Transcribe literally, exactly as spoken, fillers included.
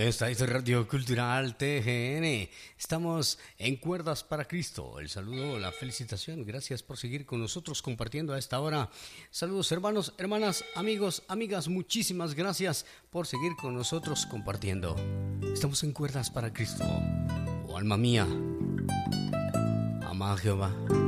Esta es Radio Cultural T G N. Estamos en Cuerdas para Cristo. El saludo, la felicitación. Gracias por seguir con nosotros compartiendo a esta hora. Saludos hermanos, hermanas, amigos, amigas. Muchísimas gracias por seguir con nosotros compartiendo. Estamos en Cuerdas para Cristo. Oh alma mía, ama a Jehová.